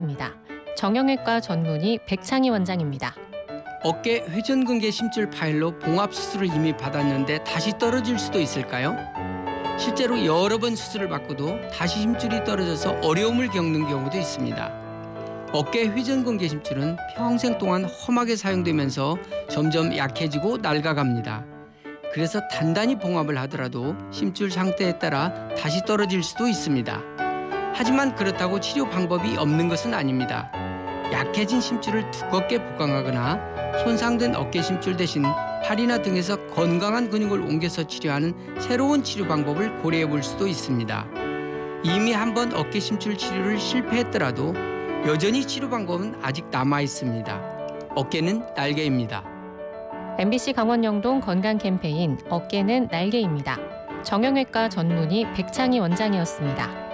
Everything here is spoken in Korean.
정형외과 전문의 백창희 원장입니다. 어깨 회전근개 심줄 파열로 봉합 수술을 이미 받았는데 다시 떨어질 수도 있을까요? 실제로 여러 번 수술을 받고도 다시 심줄이 떨어져서 어려움을 겪는 경우도 있습니다. 어깨 회전근개 심줄은 평생 동안 험하게 사용되면서 점점 약해지고 낡아갑니다. 그래서 단단히 봉합을 하더라도 심줄 상태에 따라 다시 떨어질 수도 있습니다. 하지만 그렇다고 치료 방법이 없는 것은 아닙니다. 약해진 심줄을 두껍게 보강하거나 손상된 어깨 심줄 대신 팔이나 등에서 건강한 근육을 옮겨서 치료하는 새로운 치료 방법을 고려해 볼 수도 있습니다. 이미 한번 어깨 심줄 치료를 실패했더라도 여전히 치료 방법은 아직 남아 있습니다. 어깨는 날개입니다. MBC 강원영동 건강 캠페인 어깨는 날개입니다. 정형외과 전문의 백창희 원장이었습니다.